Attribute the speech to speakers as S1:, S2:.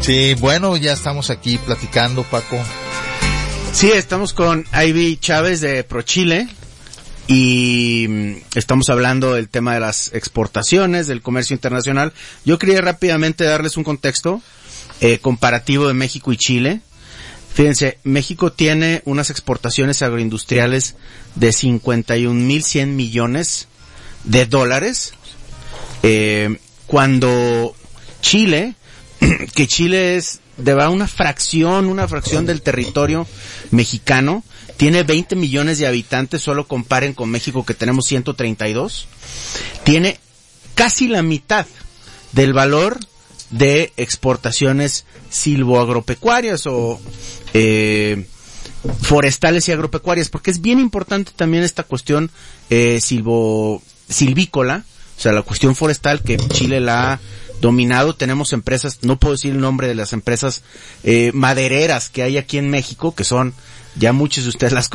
S1: Sí, bueno, ya estamos aquí platicando, Paco.
S2: Sí, estamos con Ivy Chávez de ProChile y estamos hablando del tema de las exportaciones, del comercio internacional. Yo quería rápidamente darles un contexto comparativo de México y Chile. Fíjense, México tiene unas exportaciones agroindustriales de 51,100 millones de dólares, cuando Chile, que Chile es de verdad una fracción del territorio mexicano, tiene 20 millones de habitantes, solo comparen con México que tenemos 132, tiene casi la mitad del valor de exportaciones silvoagropecuarias o forestales y agropecuarias, porque es bien importante también esta cuestión silvícola, o sea, la cuestión forestal que Chile la ha dominado. Tenemos empresas, no puedo decir el nombre de las empresas madereras que hay aquí en México, que son, ya muchos de ustedes las